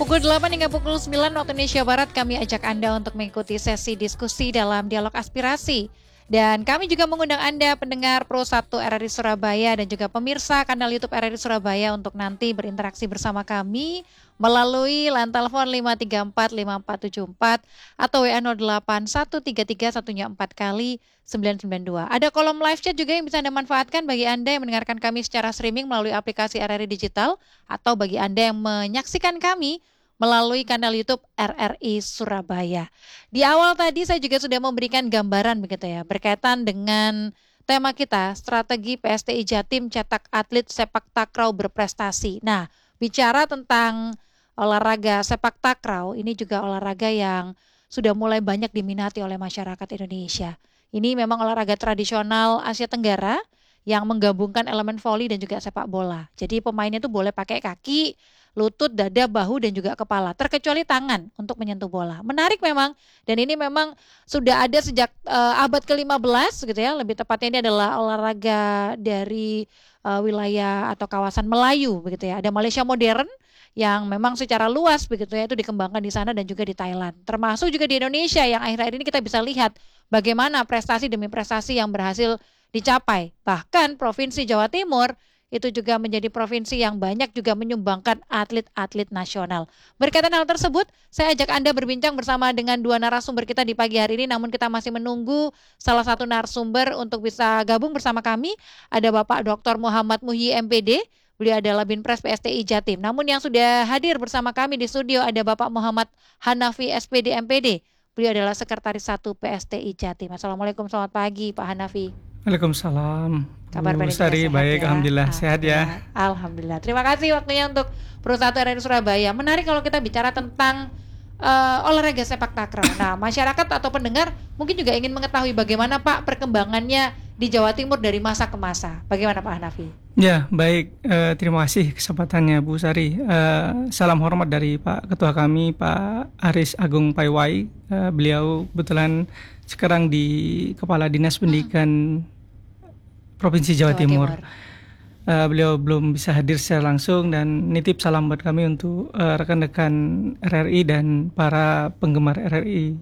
Pukul 8 hingga pukul 9 waktu Indonesia Barat kami ajak Anda untuk mengikuti sesi diskusi dalam Dialog Aspirasi. Dan kami juga mengundang Anda pendengar Pro 1 RRI Surabaya dan juga pemirsa kanal YouTube RRI Surabaya untuk nanti berinteraksi bersama kami melalui line telepon 5345474 atau WA 08133 kali 992. Ada kolom live chat juga yang bisa Anda manfaatkan bagi Anda yang mendengarkan kami secara streaming melalui aplikasi RRI Digital atau bagi Anda yang menyaksikan kami melalui kanal YouTube RRI Surabaya. Di awal tadi saya juga sudah memberikan gambaran begitu ya, berkaitan dengan tema kita, strategi PSTI Jatim cetak atlet sepak takraw berprestasi. Nah, bicara tentang olahraga sepak takraw, ini juga olahraga yang sudah mulai banyak diminati oleh masyarakat Indonesia. Ini memang olahraga tradisional Asia Tenggara yang menggabungkan elemen voli dan juga sepak bola. Jadi pemainnya itu boleh pakai kaki, lutut, dada, bahu, dan juga kepala, terkecuali tangan untuk menyentuh bola. Menarik memang, dan ini memang sudah ada sejak abad ke-15 gitu ya, lebih tepatnya ini adalah olahraga dari wilayah atau kawasan Melayu begitu ya. Ada Malaysia modern yang memang secara luas begitu ya, itu dikembangkan di sana dan juga di Thailand. Termasuk juga di Indonesia yang akhir-akhir ini kita bisa lihat bagaimana prestasi demi prestasi yang berhasil dicapai. Bahkan Provinsi Jawa Timur itu juga menjadi provinsi yang banyak juga menyumbangkan atlet-atlet nasional. Berkaitan hal tersebut, saya ajak Anda berbincang bersama dengan dua narasumber kita di pagi hari ini, namun kita masih menunggu salah satu narasumber untuk bisa gabung bersama kami. Ada Bapak Dr. Muhammad Muhyi MPD, beliau adalah Binpres PSTI Jatim. Namun yang sudah hadir bersama kami di studio ada Bapak Muhammad Hanafi SPD MPD. Beliau adalah Sekretaris 1 PSTI Jatim. Assalamualaikum, selamat pagi Pak Hanafi. Waalaikumsalam. Kabar Bu Sari, baik, ya? Alhamdulillah sehat ya. Alhamdulillah. Terima kasih waktunya untuk Perusahaan RRI Surabaya. Menarik kalau kita bicara tentang olahraga sepak takraw. Nah, masyarakat atau pendengar mungkin juga ingin mengetahui bagaimana Pak perkembangannya di Jawa Timur dari masa ke masa. Bagaimana Pak Hanafi? Ya, baik. Terima kasih kesempatannya Bu Sari. Salam hormat dari Pak Ketua kami, Pak Aris Agung Paiwai. Beliau kebetulan sekarang di Kepala Dinas Pendidikan Provinsi Jawa Timur. Beliau belum bisa hadir secara langsung dan nitip salam buat kami untuk rekan-rekan RRI dan para penggemar RRI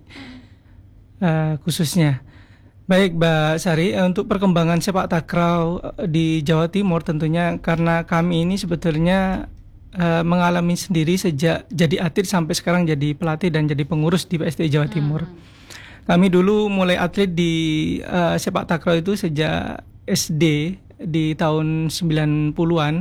khususnya. Baik Mbak Sari, untuk perkembangan sepak takraw di Jawa Timur tentunya karena kami ini sebetulnya mengalami sendiri sejak jadi atlet sampai sekarang jadi pelatih dan jadi pengurus di PSTI Jawa Timur. Kami dulu mulai atlet di sepak takraw itu sejak SD di tahun 90-an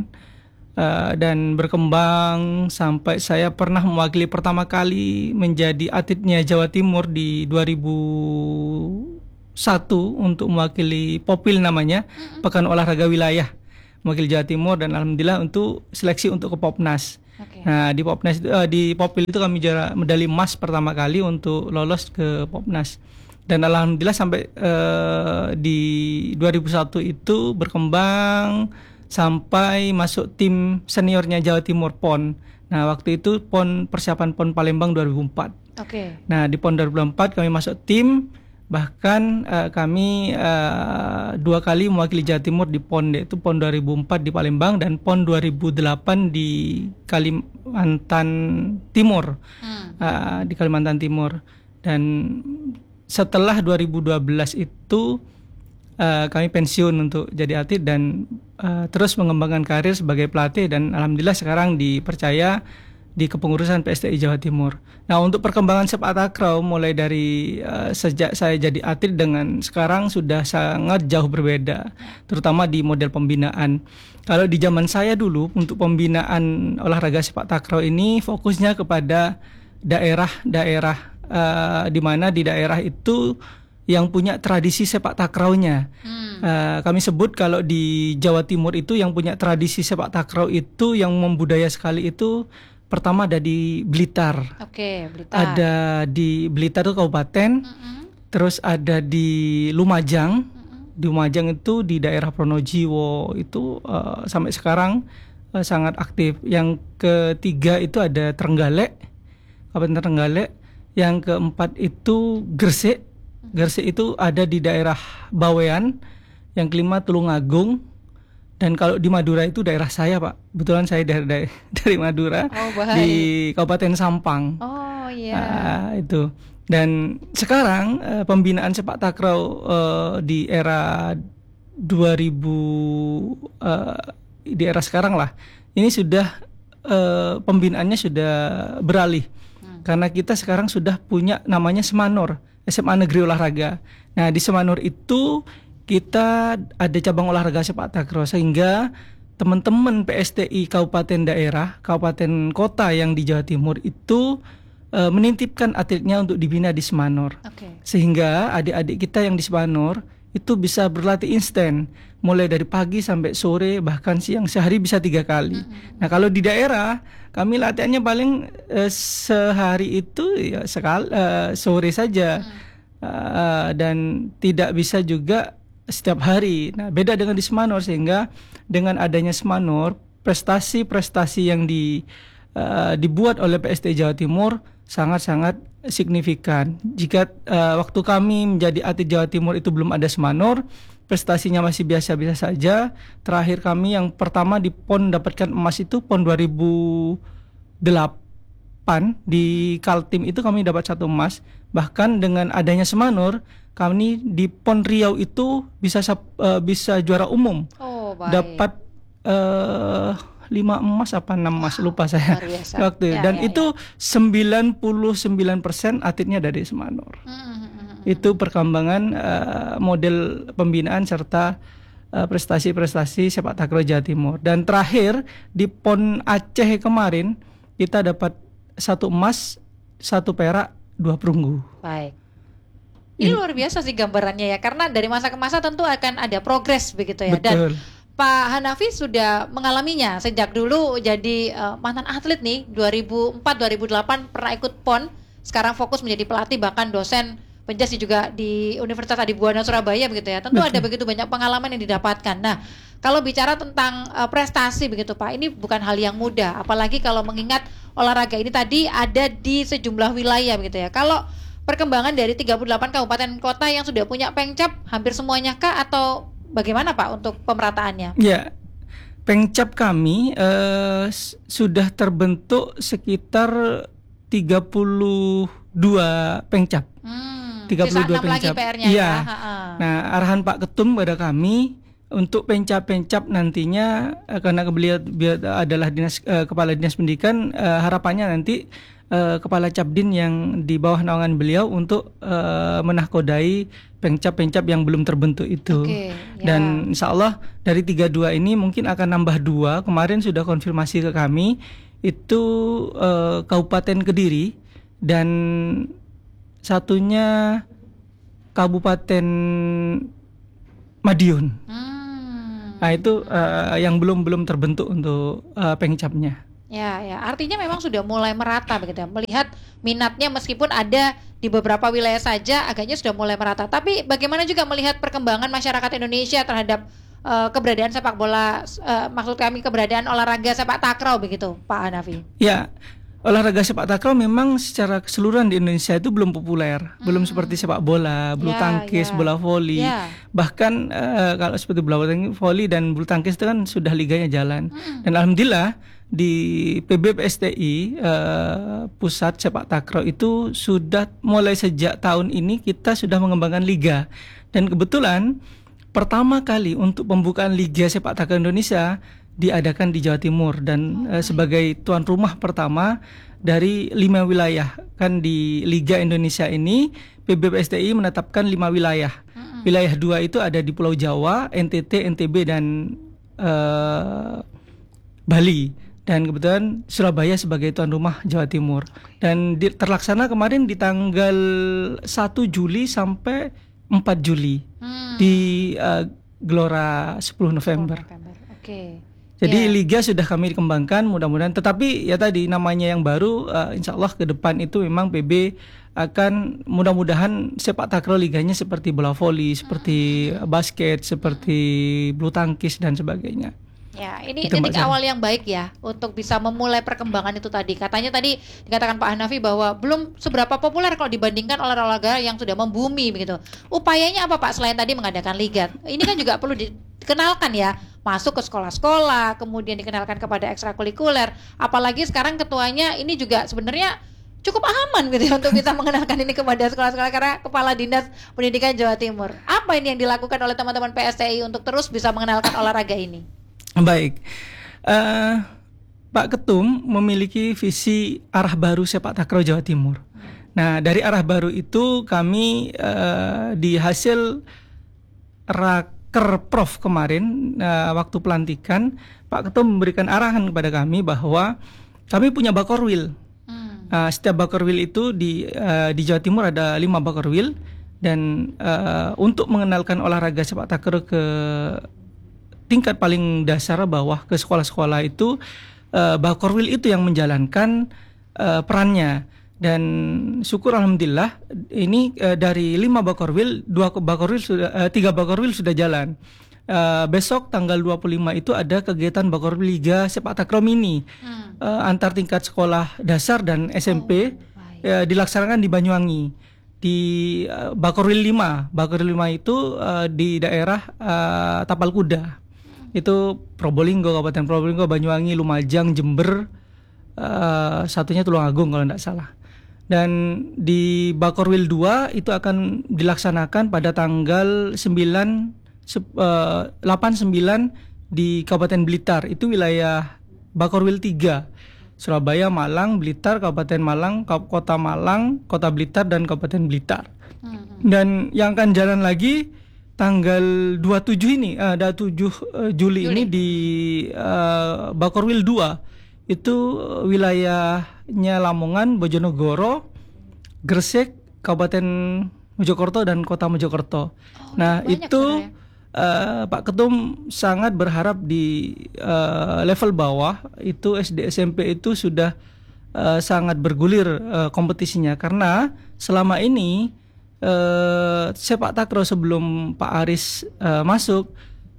dan berkembang sampai saya pernah mewakili pertama kali menjadi atletnya Jawa Timur di 2001 untuk mewakili Popil namanya, Pekan Olahraga Wilayah, mewakili Jawa Timur dan alhamdulillah untuk seleksi untuk ke Popnas. Okay. Nah di Popnas di Popil itu kami juara medali emas pertama kali untuk lolos ke Popnas. Dan alhamdulillah sampai di 2001 itu berkembang sampai masuk tim seniornya Jawa Timur PON. Nah waktu itu persiapan PON Palembang 2004. Okay. Nah di PON 2004 kami masuk tim, bahkan kami 2 kali mewakili Jawa Timur di PON, yaitu PON 2004 di Palembang dan PON 2008 di Kalimantan Timur. Di Kalimantan Timur. Dan setelah 2012 itu kami pensiun untuk jadi atlet dan terus mengembangkan karir sebagai pelatih dan alhamdulillah sekarang dipercaya di kepengurusan PSTI Jawa Timur. Nah untuk perkembangan sepak takraw mulai dari sejak saya jadi atlet dengan sekarang sudah sangat jauh berbeda, terutama di model pembinaan. Kalau di zaman saya dulu untuk pembinaan olahraga sepak takraw ini fokusnya kepada daerah-daerah di mana di daerah itu yang punya tradisi sepak takrawnya. Kami sebut kalau di Jawa Timur itu yang punya tradisi sepak takraw itu yang membudaya sekali itu pertama ada di Blitar. Oke, Blitar. Ada di Blitar itu kabupaten. Terus ada di Lumajang. Di Lumajang itu di daerah Pronojiwo itu sampai sekarang sangat aktif. Yang ketiga itu ada Trenggalek, Kabupaten Trenggalek. Yang keempat itu Gresik. Gresik itu ada di daerah Bawean. Yang kelima Tulungagung. Dan kalau di Madura itu daerah saya, Pak. Kebetulan saya dari Madura, di Kabupaten Sampang. Oh iya. Itu. Dan sekarang pembinaan sepak takraw di era 2000 di era sekarang lah, ini sudah pembinaannya sudah beralih. Karena kita sekarang sudah punya namanya Semanur, SMA Negeri Olahraga. Nah, di Semanur itu kita ada cabang olahraga sepak takraw, sehingga teman-teman PSTI kabupaten daerah, kabupaten kota yang di Jawa Timur itu menitipkan atletnya untuk dibina di Semanur. Sehingga adik-adik kita yang di Semanur itu bisa berlatih instan, mulai dari pagi sampai sore, bahkan siang, sehari bisa 3 kali. Nah, kalau di daerah kami latihannya paling sehari itu ya sekali, sore saja, dan tidak bisa juga setiap hari. Nah, beda dengan di Semanur, sehingga dengan adanya Semanur, prestasi-prestasi yang dibuat oleh PST Jawa Timur sangat-sangat signifikan. Jika waktu kami menjadi atlet Jawa Timur itu belum ada Semanur, prestasinya masih biasa-biasa saja. Terakhir kami yang pertama di PON dapatkan emas itu PON 2008 di Kaltim, itu kami dapat 1 emas. Bahkan dengan adanya Semanur, kami di PON Riau itu bisa juara umum. Dapat 5 emas apa 6 emas, lupa saya waktu itu. Dan itu 99% atletnya dari Semanur. Itu perkembangan model pembinaan serta prestasi-prestasi sepak takraw Jawa Timur. Dan terakhir di PON Aceh kemarin kita dapat 1 emas, 1 perak, 2 perunggu. Baik. Ini luar biasa sih gambarannya ya, karena dari masa ke masa tentu akan ada progres begitu ya. Betul. Dan Pak Hanafi sudah mengalaminya sejak dulu jadi mantan atlet nih, 2004-2008 pernah ikut PON, sekarang fokus menjadi pelatih bahkan dosen penjas juga di Universitas Adibuana Surabaya begitu ya. Tentu ada begitu banyak pengalaman yang didapatkan. Nah, kalau bicara tentang prestasi begitu Pak, ini bukan hal yang mudah, apalagi kalau mengingat olahraga ini tadi ada di sejumlah wilayah begitu ya. Kalau perkembangan dari 38 kabupaten kota yang sudah punya Pengcap hampir semuanya kah, atau bagaimana Pak untuk pemerataannya? Ya, Pengcap kami sudah terbentuk sekitar 32 Pengcap. 32 Pengcap. Lagi PR-nya ya. Nah, arahan Pak Ketum pada kami untuk Pengcap-Pengcap nantinya, karena beliau adalah kepala dinas pendidikan, harapannya nanti kepala Capdin yang di bawah naungan beliau untuk menahkodai Pengcap-Pengcap yang belum terbentuk itu. Dan insya Allah dari 32 ini mungkin akan nambah 2. Kemarin sudah konfirmasi ke kami, itu Kabupaten Kediri dan satunya Kabupaten Madiun. Nah, itu yang belum terbentuk untuk Pengcapnya. Ya, artinya memang sudah mulai merata begitu ya. Melihat minatnya meskipun ada di beberapa wilayah saja, agaknya sudah mulai merata. Tapi bagaimana juga melihat perkembangan masyarakat Indonesia terhadap keberadaan sepak bola, maksud kami keberadaan olahraga sepak takraw begitu, Pak Hanafi? Ya, olahraga sepak takraw memang secara keseluruhan di Indonesia itu belum populer, belum seperti sepak bola, bulu tangkis, bola voli. Bahkan kalau seperti bola voli dan bulu tangkis itu kan sudah liganya jalan. Dan alhamdulillah di PBPSTI pusat sepak takraw itu sudah mulai sejak tahun ini kita sudah mengembangkan liga. Dan kebetulan pertama kali untuk pembukaan liga sepak takraw Indonesia diadakan di Jawa Timur, dan sebagai tuan rumah pertama dari 5 wilayah. Kan di Liga Indonesia ini PBPSTI menetapkan 5 wilayah. Wilayah 2 itu ada di Pulau Jawa, NTT, NTB dan Bali. Dan kebetulan Surabaya sebagai tuan rumah Jawa Timur. Dan terlaksana kemarin di tanggal 1 Juli sampai 4 Juli di Gelora 10 November. Jadi liga sudah kami kembangkan, mudah-mudahan. Tetapi ya tadi namanya yang baru, insya Allah ke depan itu memang PB akan mudah-mudahan sepak takraw liganya seperti bola voli, seperti basket, seperti bulu tangkis dan sebagainya. Ya, ini titik awal yang baik ya untuk bisa memulai perkembangan itu tadi. Katanya tadi dikatakan Pak Hanafi bahwa belum seberapa populer kalau dibandingkan olahraga yang sudah membumi begitu. Upayanya apa Pak selain tadi mengadakan liga? Ini kan juga perlu dikenalkan ya, masuk ke sekolah-sekolah, kemudian dikenalkan kepada ekstrakurikuler. Apalagi sekarang ketuanya ini juga sebenarnya cukup aman gitu ya untuk bisa mengenalkan ini kepada sekolah-sekolah karena Kepala Dinas Pendidikan Jawa Timur. Apa ini yang dilakukan oleh teman-teman PSTI untuk terus bisa mengenalkan olahraga ini? Baik, Pak Ketum memiliki visi arah baru sepak takraw Jawa Timur. Nah, dari arah baru itu kami di hasil Rakerprof kemarin waktu pelantikan, Pak Ketum memberikan arahan kepada kami bahwa kami punya Bakorwil. Setiap Bakorwil itu di Jawa Timur ada 5 Bakorwil, dan untuk mengenalkan olahraga sepak takraw ke tingkat paling dasar bawah, ke sekolah-sekolah itu Bakorwil itu yang menjalankan perannya. Dan syukur alhamdulillah ini dari 5 Bakorwil, 3 Bakorwil sudah jalan. Besok tanggal 25 itu ada kegiatan Bakorwil Liga Sepak Takraw Mini antar tingkat sekolah dasar dan SMP dilaksanakan di Banyuwangi di Bakorwil 5. Bakorwil 5 itu di daerah Tapal Kuda. Itu Probolinggo, Kabupaten Probolinggo, Banyuwangi, Lumajang, Jember, satunya Tulungagung kalau tidak salah. Dan di Bakorwil 2 itu akan dilaksanakan pada tanggal 8-9 di Kabupaten Blitar. Itu wilayah Bakorwil 3. Surabaya, Malang, Blitar, Kabupaten Malang, Kota Blitar, dan Kabupaten Blitar. Dan yang akan jalan lagi tanggal 27 ini, 7 Juli ini di Bakorwil 2. Itu wilayahnya Lamongan, Bojonegoro, Gresik, Kabupaten Mojokerto, dan Kota Mojokerto. Nah, itu Pak Ketum sangat berharap di level bawah itu SD SMP itu sudah sangat bergulir kompetisinya, karena selama ini sepak takraw sebelum Pak Aris masuk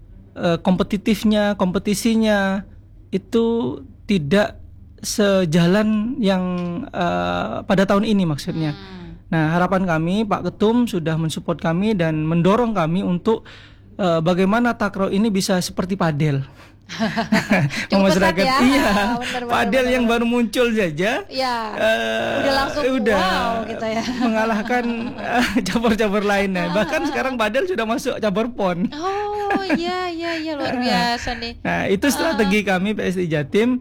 kompetisinya itu tidak sejalan yang pada tahun ini maksudnya. Nah, harapan kami, Pak Ketum sudah mensupport kami dan mendorong kami untuk bagaimana takraw ini bisa seperti padel. Masyarakat ya? Iya, padel yang baru muncul saja, ya, udah langsung wow gitu ya, mengalahkan cabur-cabur lainnya. Bahkan sekarang padel sudah masuk cabur pon. Oh iya luar biasa nih. Nah, itu strategi kami PSI Jatim,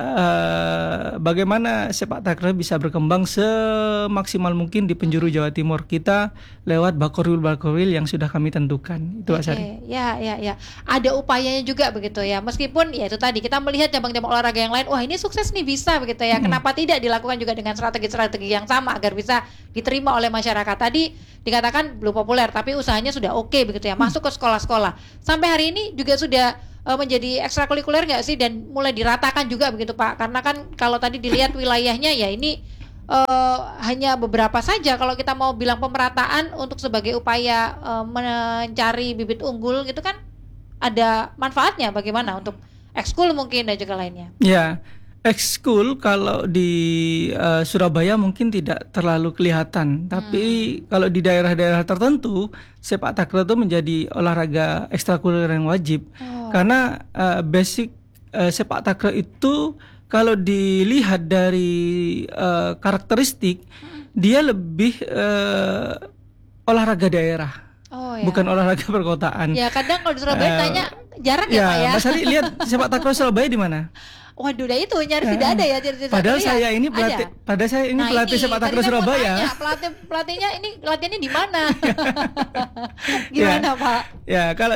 bagaimana sepak takraw bisa berkembang semaksimal mungkin di penjuru Jawa Timur kita lewat Bakorwil yang sudah kami tentukan. Itu Asari. Ya. Ada upayanya juga begitu ya. Meskipun ya itu tadi kita melihat cabang-cabang olahraga yang lain, wah ini sukses nih bisa begitu ya. Kenapa tidak dilakukan juga dengan strategi-strategi yang sama agar bisa diterima oleh masyarakat. Tadi dikatakan belum populer tapi usahanya sudah oke begitu ya. Masuk ke sekolah-sekolah. Sampai hari ini juga sudah menjadi ekstrakurikuler nggak sih, dan mulai diratakan juga begitu Pak? Karena kan kalau tadi dilihat wilayahnya ya ini hanya beberapa saja. Kalau kita mau bilang pemerataan untuk sebagai upaya mencari bibit unggul gitu kan ada manfaatnya, bagaimana untuk ekskul mungkin dan juga lainnya. Ya, ekskul kalau di Surabaya mungkin tidak terlalu kelihatan, tapi kalau di daerah-daerah tertentu sepak takraw itu menjadi olahraga ekstrakurikuler yang wajib. Karena basic sepak takraw itu kalau dilihat dari karakteristik dia lebih olahraga daerah. Bukan olahraga perkotaan. Ya kadang kalau di Surabaya tanya jarang ya Pak ya. Mas Ari lihat sepak takraw Surabaya di mana? Waduh, itu nyaris tidak ada ya. Padahal saya ini pelatih, pelatih sepak takraw Surabaya. Pelatihnya ini latihannya di mana? Gimana Pak? Ya kalau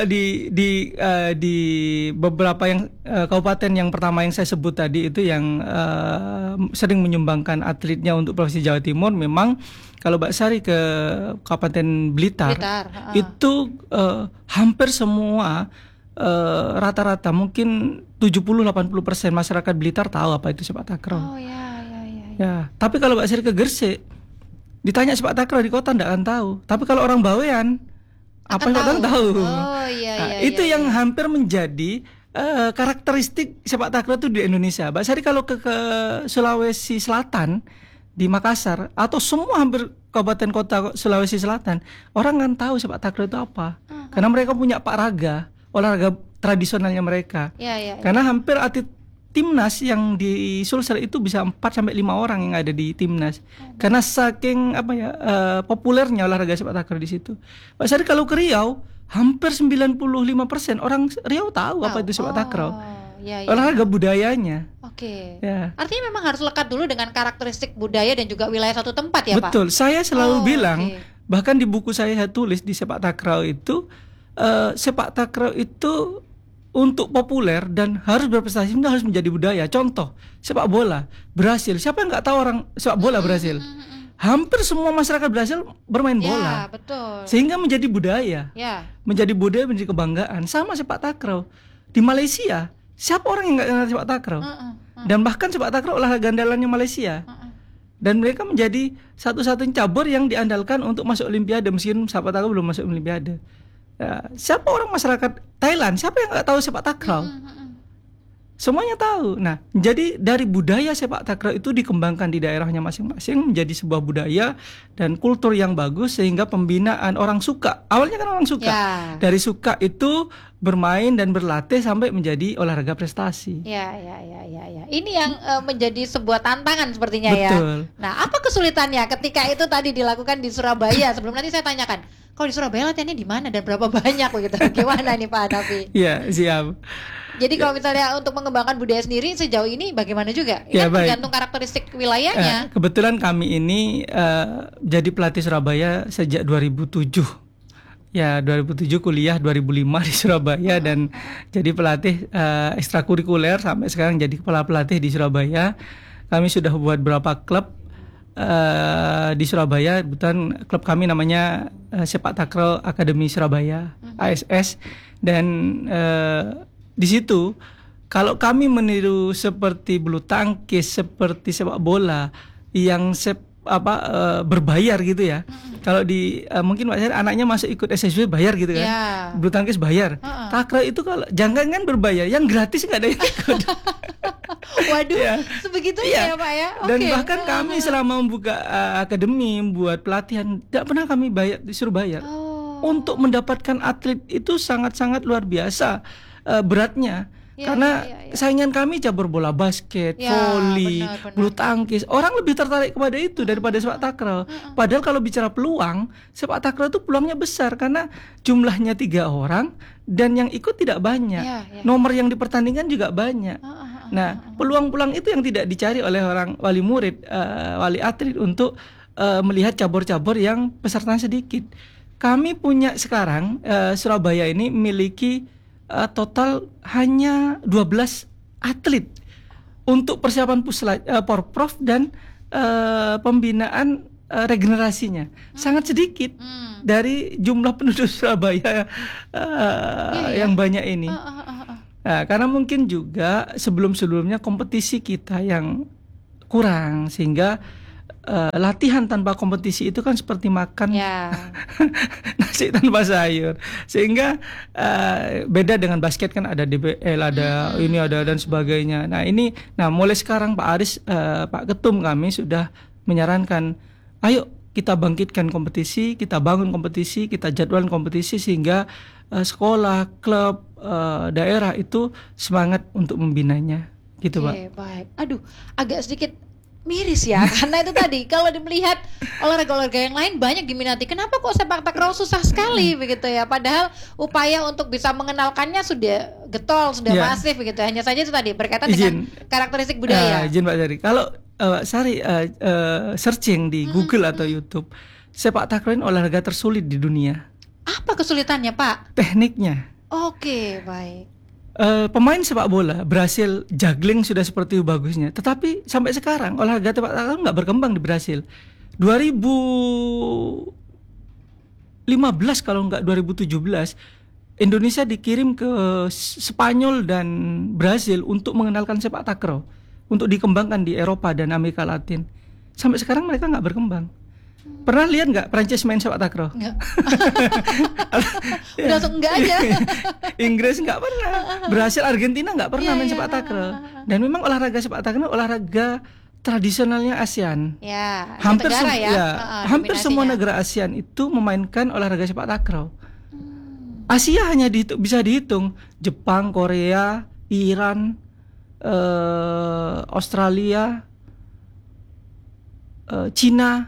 di beberapa yang kabupaten yang pertama yang saya sebut tadi itu yang sering menyumbangkan atletnya untuk Provinsi Jawa Timur, memang kalau Mbak Sari ke Kabupaten Blitar. Itu hampir semua rata-rata mungkin 70-80% masyarakat Blitar tahu apa itu sepak takraw. Ya, tapi kalau Mbak Sari ke Gresik ditanya sepak takraw di kota tidak akan tahu. Tapi kalau orang Bawean apa yang tahu. Itu yang hampir menjadi karakteristik sepak takraw itu di Indonesia. Mbak Sari kalau ke Sulawesi Selatan di Makassar atau semua hampir kabupaten kota Sulawesi Selatan, orang kan tahu sepak takraw itu apa. Karena mereka punya Pak Raga. olahraga tradisionalnya mereka. Karena hampir atlet timnas yang di Sulsel itu bisa 4-5 orang yang ada di timnas. Karena saking populernya olahraga sepak takraw di situ. Pak Sari, kalau ke Riau hampir 95% orang Riau tahu apa itu sepak takraw. Olahraga budayanya. Artinya memang harus lekat dulu dengan karakteristik budaya dan juga wilayah satu tempat ya, Pak? Betul. Saya selalu bilang, bahkan di buku saya tulis di sepak takraw itu, sepak takraw itu untuk populer dan harus berprestasi itu harus menjadi budaya. Contoh, sepak bola Brasil. Siapa yang nggak tahu orang sepak bola Brasil? Hampir semua masyarakat Brasil bermain bola. Betul. Sehingga menjadi budaya. Menjadi budaya, menjadi kebanggaan. Sama sepak takraw. Di Malaysia, siapa orang yang nggak kenal sepak takraw? Dan bahkan sepak takraw olahraga andalannya Malaysia. Dan mereka menjadi satu-satunya cabur yang diandalkan untuk masuk Olimpiade, meskipun sepak takraw belum masuk Olimpiade. Siapa orang masyarakat Thailand, siapa yang nggak tahu sepak takraw? Semuanya tahu. Nah, jadi dari budaya sepak takraw itu dikembangkan di daerahnya masing-masing menjadi sebuah budaya dan kultur yang bagus, sehingga pembinaan orang suka. Awalnya kan orang suka. Dari suka itu bermain dan berlatih sampai menjadi olahraga prestasi. Ini yang menjadi sebuah tantangan sepertinya. Betul. Nah, apa kesulitannya ketika itu tadi dilakukan di Surabaya? Sebelum nanti saya tanyakan, kalau di Surabaya latihannya di mana dan berapa banyak begitu? Gimana nih Pak Hanafi? Siap. Jadi kalau misalnya untuk mengembangkan budaya sendiri sejauh ini bagaimana juga? Ini tergantung karakteristik wilayahnya. Kebetulan kami ini jadi pelatih Surabaya sejak 2007. 2007 kuliah 2005 di Surabaya dan jadi pelatih ekstrakurikuler sampai sekarang jadi kepala pelatih di Surabaya. Kami sudah buat beberapa klub di Surabaya. Kebetulan klub kami namanya Sepak Takraw Akademi Surabaya, ASS. Dan di situ kalau kami meniru seperti bulu tangkis, seperti sepak bola yang berbayar gitu ya. Kalau di mungkin Pak Syari anaknya masuk ikut SSB bayar gitu kan. Bulu tangkis bayar. Takraw itu kalau jangan berbayar, yang gratis nggak ada yang ikut. Waduh, sebegitunya ya Pak ya. Dan bahkan kami selama membuka akademi, membuat pelatihan, tidak pernah kami disuruh bayar. Untuk mendapatkan atlet itu sangat-sangat luar biasa beratnya. Karena saingan kami cabur bola basket, voli, bulu tangkis. Orang lebih tertarik kepada itu daripada sepak takraw. Padahal kalau bicara peluang, sepak takraw itu peluangnya besar karena jumlahnya 3 orang dan yang ikut tidak banyak. Nomor yang dipertandingkan juga banyak. Nah, peluang-peluang itu yang tidak dicari oleh orang wali murid, wali atlet untuk melihat cabur-cabur yang pesertanya sedikit. Kami punya sekarang Surabaya ini memiliki total hanya 12 atlet untuk persiapan Porprov dan pembinaan regenerasinya. Sangat sedikit dari jumlah penduduk Surabaya yang banyak ini. Karena mungkin juga sebelum-sebelumnya kompetisi kita yang kurang, sehingga latihan tanpa kompetisi itu kan seperti makan nasi tanpa sayur, sehingga beda dengan basket kan ada DBL, ada ini ada dan sebagainya. Nah mulai sekarang Pak Aris, Pak Ketum kami sudah menyarankan, ayo kita bangkitkan kompetisi, kita bangun kompetisi, kita jadwal kompetisi sehingga sekolah, klub, daerah itu semangat untuk membinanya, gitu Pak. Baik. Aduh, agak sedikit miris ya, karena itu tadi kalau melihat olahraga-olahraga yang lain banyak diminati, kenapa kok sepak takraw susah sekali begitu ya, padahal upaya untuk bisa mengenalkannya sudah getol, sudah masif begitu. Hanya saja itu tadi berkaitan dengan karakteristik budaya. Izin Pak Sari, kalau Sari searching di Google atau YouTube, sepak takraw ini olahraga tersulit di dunia. Apa kesulitannya Pak? Tekniknya. Oke, baik. Pemain sepak bola Brasil juggling sudah seperti bagusnya, tetapi sampai sekarang olahraga sepak takraw nggak berkembang di Brasil. 2015 kalau nggak 2017 Indonesia dikirim ke Spanyol dan Brasil untuk mengenalkan sepak takraw, untuk dikembangkan di Eropa dan Amerika Latin. Sampai sekarang mereka nggak berkembang. Pernah lihat nggak Prancis main sepak takraw? Nggak. Udah langsung enggak aja. Inggris nggak pernah, Brasil, Argentina nggak pernah main sepak takraw. Dan memang olahraga sepak takraw olahraga tradisionalnya ASEAN. Hampir hampir semua negara ASEAN itu memainkan olahraga sepak takraw. Asia hanya bisa dihitung Jepang, Korea, Iran, Australia, Cina,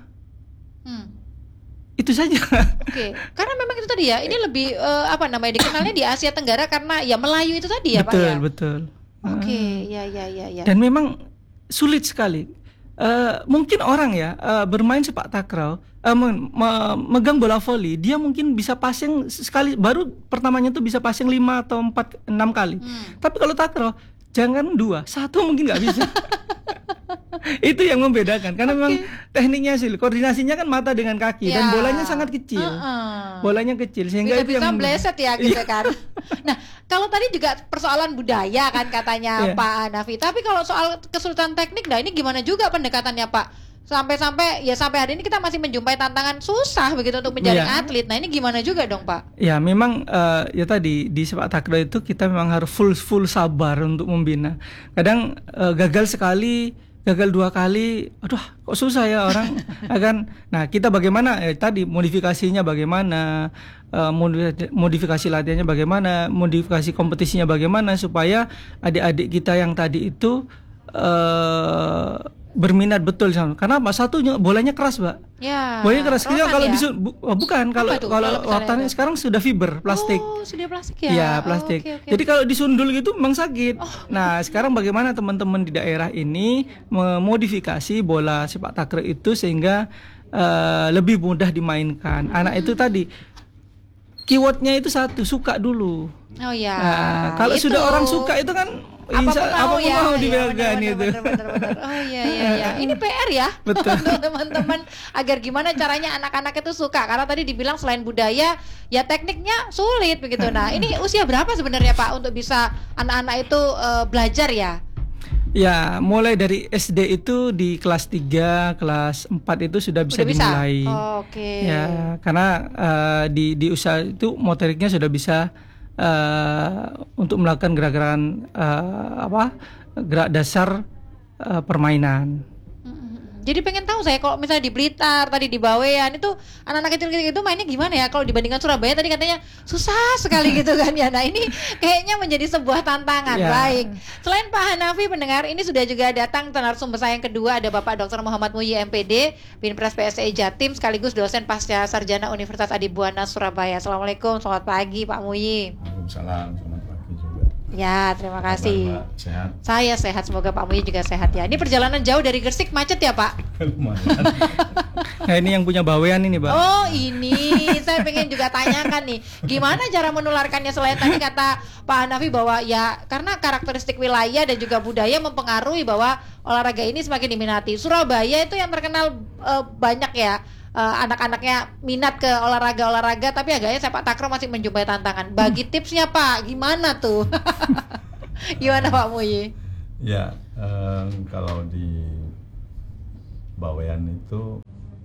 itu saja. Oke, karena memang itu tadi ya, ini lebih dikenalnya di Asia Tenggara karena ya Melayu itu tadi ya Pak ya. Betul. Oke, ya. Dan memang sulit sekali. Mungkin orang ya bermain sepak takraw, megang bola voli, dia mungkin bisa passing sekali, baru pertamanya tuh bisa passing 5 atau 4, 6 kali. Tapi kalau takraw jangan 2, 1 mungkin nggak bisa. Itu yang membedakan karena memang tekniknya sih, koordinasinya kan mata dengan kaki dan bolanya sangat kecil. Bolanya kecil sehingga bisa meleset ya gitu kan. Nah, kalau tadi juga persoalan budaya kan katanya Pak Hanafi. Tapi kalau soal kesulitan teknik, nah ini gimana juga pendekatannya Pak? Sampai hari ini kita masih menjumpai tantangan susah begitu untuk menjaring atlet. Nah, ini gimana juga dong Pak? Ya, memang ya tadi di sepak takraw itu kita memang harus full sabar untuk membina. Kadang gagal sekali, gagal 2 kali, aduh kok susah ya orang akan. Nah, kita bagaimana tadi modifikasinya bagaimana, modifikasi latihannya bagaimana, modifikasi kompetisinya bagaimana supaya adik-adik kita yang tadi itu berminat betul sama. Karena satunya bolanya keras, Mbak. Ya. Bolanya keras. Kita kalau bukan kalau rotannya sekarang sudah fiber plastik. Oh, sudah plastik ya. Ya, plastik. Okay. Jadi kalau disundul gitu memang sakit. Nah, sekarang bagaimana teman-teman di daerah ini memodifikasi bola sepak takraw itu sehingga lebih mudah dimainkan. Anak itu tadi keywordnya itu satu, suka dulu. Oh ya. Nah, kalau sudah orang suka itu kan apapun mau dipegang itu. Bener. Oh iya. Ini PR ya. Betul. Untuk teman-teman agar gimana caranya anak-anak itu suka. Karena tadi dibilang selain budaya, ya tekniknya sulit begitu. Nah, ini usia berapa sebenarnya Pak untuk bisa anak-anak itu belajar ya? Ya, mulai dari SD itu di kelas 3, kelas 4 itu sudah bisa dimulai. Oke. Ya, karena di usia itu motoriknya sudah bisa untuk melakukan gerak-gerakan gerak dasar permainan. Jadi pengen tahu saya kalau misalnya di Blitar, tadi di Bawean itu anak-anak kecil itu mainnya gimana ya? Kalau dibandingkan Surabaya tadi katanya susah sekali gitu kan ya. Nah, ini kayaknya menjadi sebuah tantangan. Baik. Selain Pak Hanafi pendengar, ini sudah juga datang narasumber saya yang kedua, ada Bapak Dr. Muhammad Muhyi MPD, Binpres PSSI Jatim sekaligus dosen pasca sarjana Universitas Adibuana Surabaya. Assalamualaikum, selamat pagi Pak Muhyi. Waalaikumsalam, selamat pagi juga. Ya, terima kasih. Mbak, sehat? Saya sehat, semoga Pak Muhyi juga sehat ya. Ini perjalanan jauh dari Gresik, macet ya Pak? Lumayan. Nah, ini yang punya Bawean ini, Pak. Oh, ini saya pengen juga tanyakan nih, gimana cara menularkannya selain tadi kata Pak Hanafi bahwa ya karena karakteristik wilayah dan juga budaya mempengaruhi bahwa olahraga ini semakin diminati. Surabaya itu yang terkenal banyak ya anak-anaknya minat ke olahraga, tapi agaknya sepak takraw masih menjumpai tantangan. Bagi tipsnya Pak, gimana tuh? Gimana Pak Muhyi? Ya, kalau di Bawean itu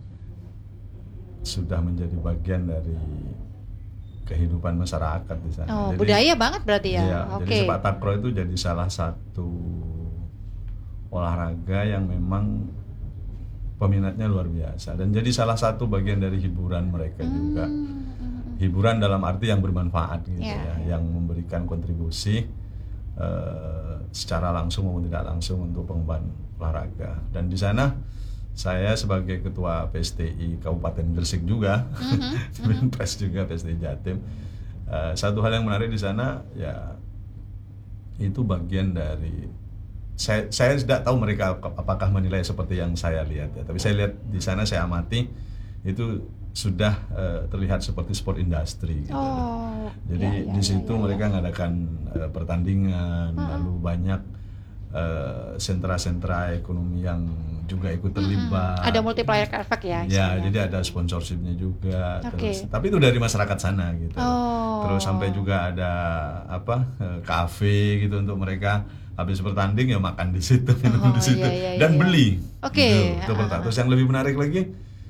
sudah menjadi bagian dari kehidupan masyarakat di sana. Oh, jadi, budaya banget berarti ya? Iya, jadi sepak takraw itu jadi salah satu olahraga yang memang peminatnya luar biasa dan jadi salah satu bagian dari hiburan mereka juga. Hiburan dalam arti yang bermanfaat gitu ya, yang memberikan kontribusi secara langsung maupun tidak langsung untuk pengembangan olahraga. Dan di sana saya sebagai ketua PSTI Kabupaten Gresik juga, Binpres juga PSTI Jatim. Satu hal yang menarik di sana ya itu bagian dari saya tidak tahu mereka apakah menilai seperti yang saya lihat ya, tapi saya lihat di sana, saya amati itu sudah terlihat seperti sport industri gitu. Jadi di situ mereka mengadakan pertandingan, lalu banyak sentra-sentra ekonomi yang juga ikut terlibat. Ada multiplier effect ya. Ya, jadi ada sponsorshipnya juga. Terus, tapi itu dari masyarakat sana gitu. Terus sampai juga ada kafe gitu untuk mereka habis bertanding ya makan di situ, minum di situ, dan beli. Gitu, terus yang lebih menarik lagi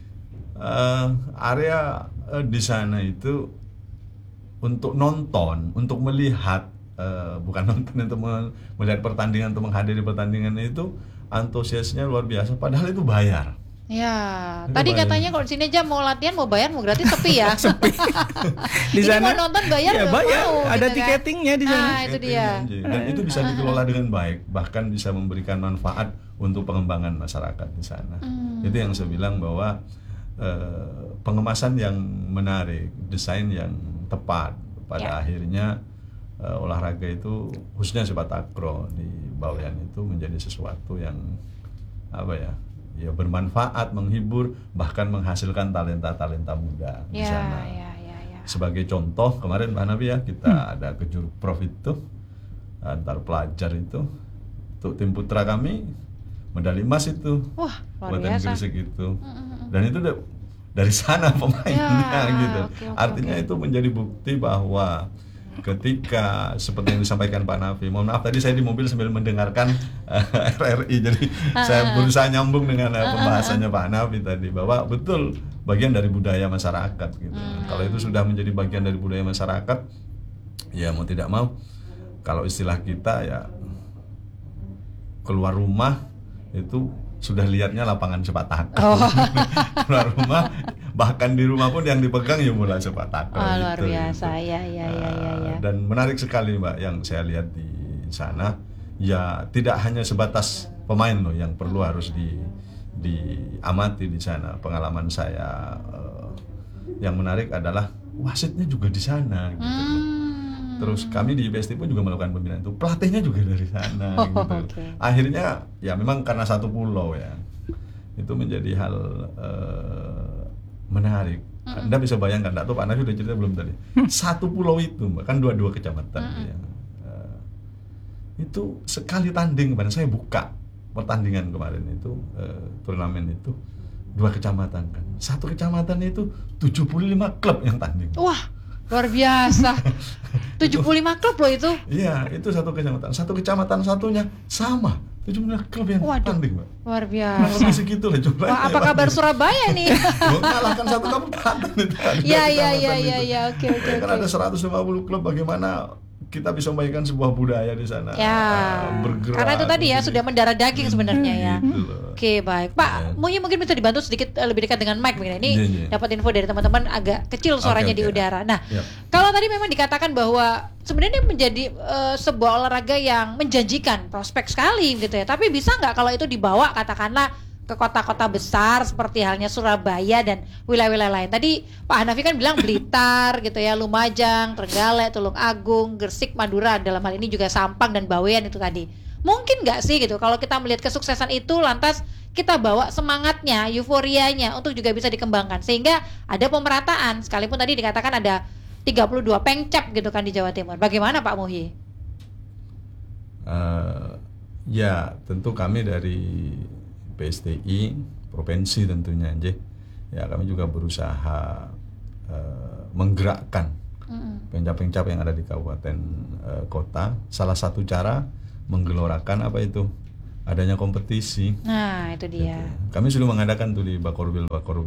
area di sana itu untuk nonton, untuk melihat, bukan nonton, untuk melihat pertandingan, untuk menghadiri pertandingan itu antusiasnya luar biasa. Padahal itu bayar. Ya, Itu tadi bayar. katanya kalau di sini aja mau latihan, mau bayar, mau gratis sepi ya. Di Ini sana mau nonton bayar ya nggak bayar, mau, ada gitu kan. tiketingnya di sana. Ah, itu dia. Dan itu bisa dikelola dengan baik, bahkan bisa memberikan manfaat untuk pengembangan masyarakat di sana. Itu yang saya bilang bahwa pengemasan yang menarik, desain yang tepat, pada akhirnya olahraga itu khususnya sepak takraw di Bawean itu menjadi sesuatu yang apa ya bermanfaat, menghibur, bahkan menghasilkan talenta-talenta muda di sana. Ya. Sebagai contoh kemarin Pak Hanafi ya, kita ada kejuruk prof itu antar pelajar itu untuk tim putra kami medali emas itu. Wah, luar Kabupaten biasa. Gresik itu. Dan itu dari sana pemainnya Ya, gitu. oke. Artinya itu menjadi bukti bahwa ketika seperti yang disampaikan Pak Nafi, mohon maaf tadi saya di mobil sambil mendengarkan RRI, jadi saya berusaha nyambung dengan pembahasannya Pak Nafi tadi, bahwa betul bagian dari budaya masyarakat gitu. Kalau itu sudah menjadi bagian dari budaya masyarakat, ya mau tidak mau, kalau istilah kita ya keluar rumah itu sudah lihatnya lapangan sepak takraw. Keluar rumah, bahkan di rumah pun yang dipegang ya bola sepak takraw. Luar biasa, ya. Dan menarik sekali Mbak yang saya lihat di sana, ya tidak hanya sebatas pemain loh yang perlu harus diamati di sana. Pengalaman saya yang menarik adalah wasitnya juga di sana gitu loh. Terus kami di IPST pun juga melakukan pembinaan itu, pelatihnya juga dari sana gitu. Okay. Akhirnya ya memang karena satu pulau ya, itu menjadi hal menarik. Anda bisa bayangkan, enggak tahu Pak Nafi sudah cerita belum tadi. Satu pulau itu Mbak, kan dua kecamatan ya. Itu sekali tanding kemarin saya buka pertandingan kemarin itu turnamen itu 2 kecamatan kan. Satu kecamatan itu 75 klub yang tanding. Wah, luar biasa. 75 klub loh itu. Iya, itu satu kecamatan. Satu kecamatan satunya sama 75 klub yang tanding, Mbak. Luar Kurang lebih biasa. segitu lah jumlahnya. Wah, apa kabar Surabaya nih? Mengalahkan satu kabupaten itu. Iya, oke. Kan ada 150 klub, bagaimana kita bisa membayangkan sebuah budaya di sana bergerak. Karena itu tadi ya sudah mendarah daging sebenarnya ya. Gitu loh. Oke, baik. Pak, mungkin bisa dibantu sedikit lebih dekat dengan mic begini. Ini Iya. dapat info dari teman-teman agak kecil suaranya Oke. di udara. Nah, Yap. kalau tadi memang dikatakan bahwa sebenarnya menjadi sebuah olahraga yang menjanjikan, prospek sekali gitu ya. Tapi bisa nggak kalau itu dibawa katakanlah ke kota-kota besar seperti halnya Surabaya dan wilayah-wilayah lain. Tadi Pak Hanafi kan bilang Blitar gitu ya, Lumajang, Trenggalek, Tulung Agung, Gresik, Madura, dalam hal ini juga Sampang dan Bawean itu tadi. Mungkin nggak sih gitu kalau kita melihat kesuksesan itu lantas kita bawa semangatnya, euforianya untuk juga bisa dikembangkan sehingga ada pemerataan, sekalipun tadi dikatakan ada 32 pengcap gitu kan di Jawa Timur. Bagaimana Pak Muhyi? Ya tentu kami dari PSTI provinsi tentunya ya kami juga berusaha menggerakkan pencap-pencap yang ada di kabupaten kota. Salah satu cara menggelorakan apa itu adanya kompetisi. Nah itu dia. Kami sudah mengadakan tuh di Bakorwil.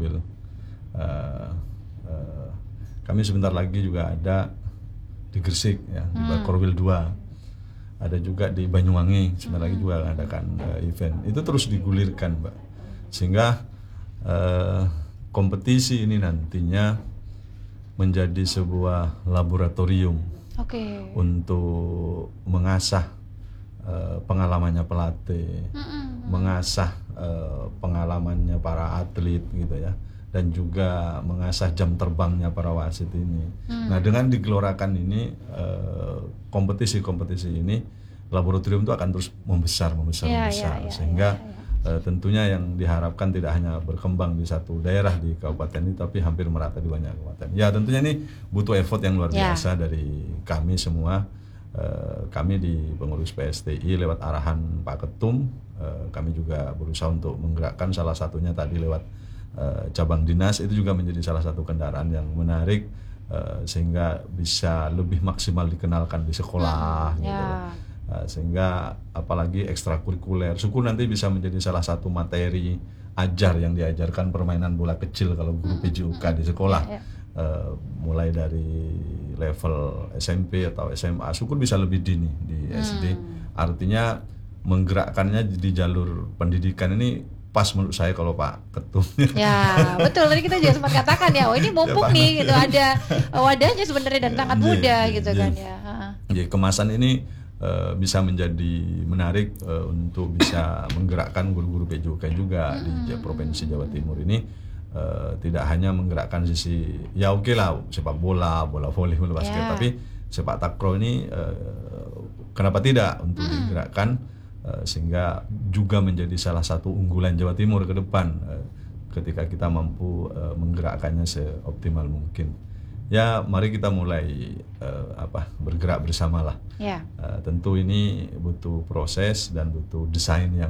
Kami sebentar lagi juga ada di Gresik ya, di Bakorwil 2. Ada juga di Banyuwangi, sebentar lagi juga mengadakan event. Itu terus digulirkan, Mbak. Sehingga kompetisi ini nantinya menjadi sebuah laboratorium untuk mengasah pengalamannya pelatih, mengasah pengalamannya para atlet gitu ya, dan juga mengasah jam terbangnya para wasit ini. Nah, dengan digelorakan ini kompetisi-kompetisi ini, laboratorium itu akan terus membesar sehingga tentunya yang diharapkan tidak hanya berkembang di satu daerah di kabupaten ini, tapi hampir merata di banyak kabupaten. Ya tentunya ini butuh effort yang luar biasa dari kami semua. Kami di pengurus PSTI lewat arahan Pak Ketum, kami juga berusaha untuk menggerakkan, salah satunya tadi lewat cabang dinas, itu juga menjadi salah satu kendaraan yang menarik sehingga bisa lebih maksimal dikenalkan di sekolah gitu. Sehingga apalagi ekstrakurikuler, syukur nanti bisa menjadi salah satu materi ajar yang diajarkan permainan bola kecil kalau guru PJUK di sekolah. Mulai dari level SMP atau SMA, syukur bisa lebih dini di SD. Artinya menggerakkannya di jalur pendidikan ini pas menurut saya kalau Pak Ketumnya. Ya, betul. Tadi kita juga sempat katakan ya, oh ini mumpung nih gitu, ada wadahnya sebenarnya dan sangat mudah gitu kan ya. Jadi kemasan ini bisa menjadi menarik untuk bisa menggerakkan guru-guru PJOK juga di Provinsi Jawa Timur ini. Tidak hanya menggerakkan sisi ya oke lah sepak bola, bola voli, bola basket, tapi sepak takraw ini kenapa tidak untuk digerakkan sehingga juga menjadi salah satu unggulan Jawa Timur ke depan ketika kita mampu menggerakkannya seoptimal mungkin. Ya, mari kita mulai bergerak bersamalah. Tentu ini butuh proses dan butuh desain yang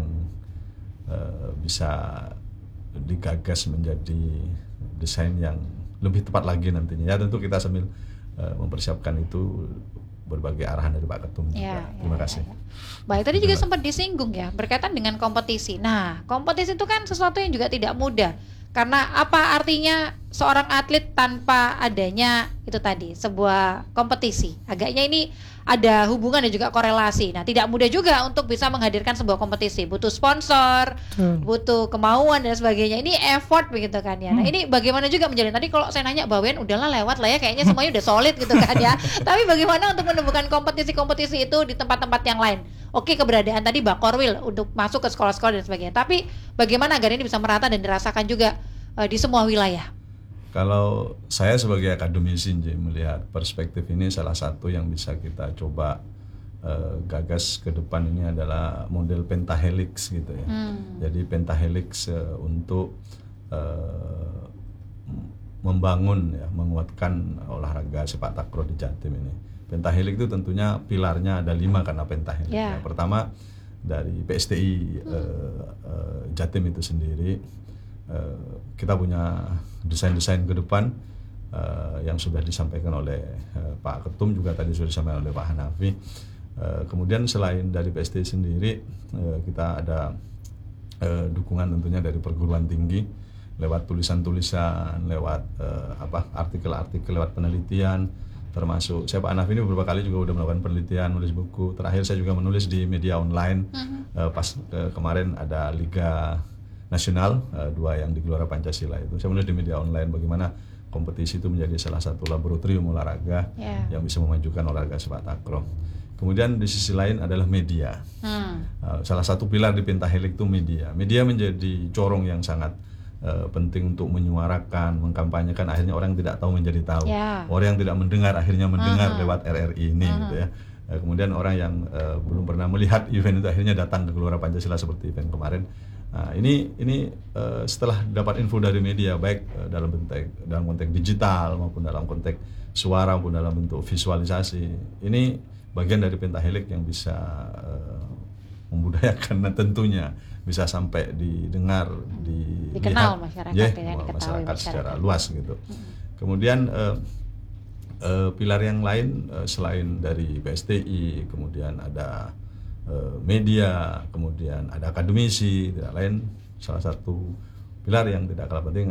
bisa digagas menjadi desain yang lebih tepat lagi nantinya. Ya, tentu kita sambil mempersiapkan itu berbagai arahan dari Pak Ketum juga. Terima kasih. Baik, tadi juga sempat disinggung ya berkaitan dengan kompetisi. Nah, kompetisi itu kan sesuatu yang juga tidak mudah. Karena apa artinya seorang atlet tanpa adanya itu tadi sebuah kompetisi? Agaknya ini ada hubungan dan juga korelasi. Nah, tidak mudah juga untuk bisa menghadirkan sebuah kompetisi. Butuh sponsor, butuh kemauan dan sebagainya. Ini effort begitu kan ya. Nah, ini bagaimana juga menjalin? Tadi kalau saya nanya Bawen udahlah lewat lah ya, kayaknya semuanya udah solid gitu kan ya. Tapi bagaimana untuk menemukan kompetisi-kompetisi itu di tempat-tempat yang lain? Oke, keberadaan tadi Bakorwil untuk masuk ke sekolah-sekolah dan sebagainya. Tapi bagaimana agar ini bisa merata dan dirasakan juga di semua wilayah? Kalau saya sebagai akademisi melihat perspektif ini, salah satu yang bisa kita coba gagas ke depan ini adalah model pentahelix gitu ya. Jadi pentahelix untuk membangun ya, menguatkan olahraga sepak takraw di Jatim ini. Pentahelix itu tentunya pilarnya ada 5 karena pentahelix. Ya. Pertama dari PSTI Jatim itu sendiri, kita punya desain-desain ke depan yang sudah disampaikan oleh Pak Ketum, juga tadi sudah disampaikan oleh Pak Hanafi. Kemudian selain dari PSTI sendiri, kita ada dukungan tentunya dari perguruan tinggi lewat tulisan-tulisan, lewat artikel-artikel, lewat penelitian. Termasuk saya Pak Hanafi ini beberapa kali juga udah melakukan penelitian, nulis buku. Terakhir saya juga menulis di media online. Pas kemarin ada Liga Nasional 2 yang di Gelora Pancasila itu. Saya menulis di media online bagaimana kompetisi itu menjadi salah satu laboratorium olahraga yang bisa memajukan olahraga sepak takraw. Kemudian di sisi lain adalah media. Salah satu pilar di pentahelix itu media. Media menjadi corong yang sangat penting untuk menyuarakan, mengkampanyekan, akhirnya orang tidak tahu menjadi tahu. Orang yang tidak mendengar akhirnya mendengar lewat RRI ini gitu ya. Kemudian orang yang belum pernah melihat event itu akhirnya datang ke Gelora Pancasila seperti event kemarin. Nah, ini setelah dapat info dari media, baik dalam konteks digital maupun dalam konteks suara maupun dalam bentuk visualisasi, ini bagian dari pentahelix yang bisa membudayakan dan tentunya bisa sampai didengar, dikenal masyarakat secara luas gitu. Kemudian pilar yang lain selain dari PSTI, kemudian ada media, kemudian ada akademisi, tidak lain salah satu pilar yang tidak kalah penting